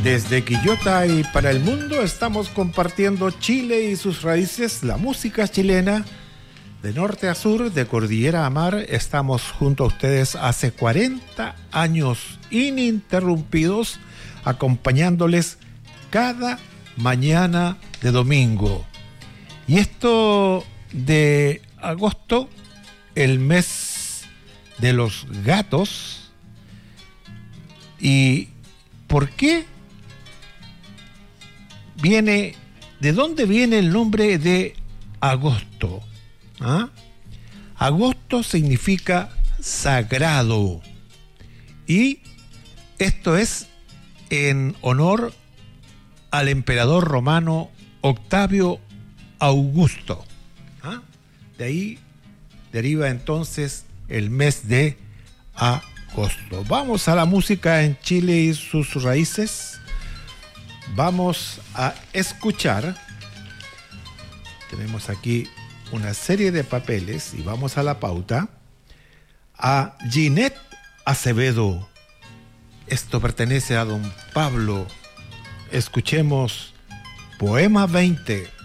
Desde Quillota y para el mundo estamos compartiendo Chile y sus raíces, la música chilena, de norte a sur, de cordillera a mar. Estamos junto a ustedes hace 40 años ininterrumpidos, acompañándoles cada mañana de domingo. Y esto de agosto, el mes de los gatos. ¿Y por qué viene? ¿De dónde viene el nombre de agosto? ¿Ah? Agosto significa sagrado, y esto es en honor al emperador romano Octavio Augusto. ¿Ah? De ahí deriva entonces el mes de agosto. Vamos a la música en Chile y sus raíces. Vamos a escuchar. Tenemos aquí una serie de papeles y vamos a la pauta. A Ginette Acevedo. Esto pertenece a don Pablo. Escuchemos Poema 20.